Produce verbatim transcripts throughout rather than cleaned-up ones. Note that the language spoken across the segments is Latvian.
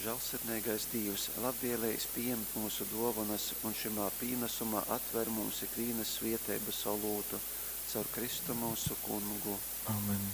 Žēlsirdīgais Dievs, labvēlējis pieņemt mūsu dāvanas un šimā pīnesumā atver mums ikvienas svētību salūtu caur Kristu mūsu kungu. Amen.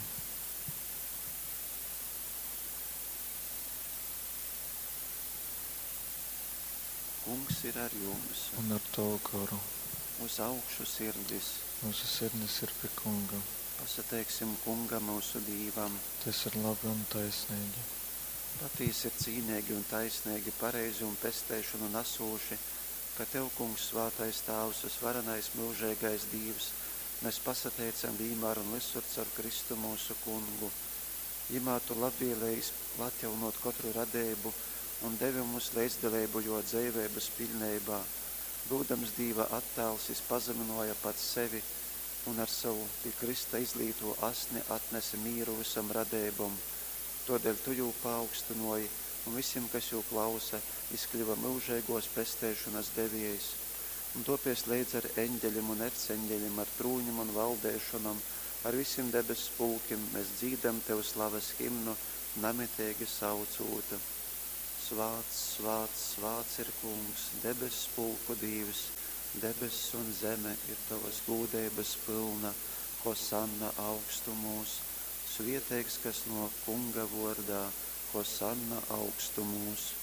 Kungs ir ar jums. Un ar tavu garu. Uz augšu sirdis. Mūsu sirdis ir pie kunga. Pasateiksim kunga mūsu Dīvam. Tas ir labi un taisnīgi. Patīs ir cīnīgi un taisnīgi, pareizi un pestēšanu nasūši, ka Tev, kungs, svātais Tāvs, varenais mūžīgais Dievs, mēs pasateicam vīmār un visur caur Kristu mūsu kungu. Jimā Tu labvēlējis atjaunot katru radību un devi mums līdzdalību jo dzīvības pilnībā. Būdams Dieva attēls, Jis pazeminoja pats sevi un ar savu pie Krista izlīto asni atnesa mīru visam radībam. Todēļ Tu jū paaugstinoji un visiem, kas jū klausa, izkļuva mūžīgos pestēšanas devējs. Un topies līdz ar eņģeļiem un erceņģeļiem, ar trūņiem un valdēšanam, ar visiem debes pulkiem, mēs dzīdam Tev slavas himnu, namitīgi saucūta. Svāts, svāts, svāts ir kungs, debes pulku Dievs, debes un zeme ir Tavas gūdības pilna, hosanna augstumos. Svētīgs, kas no kunga vārdā, hosanna augstumos.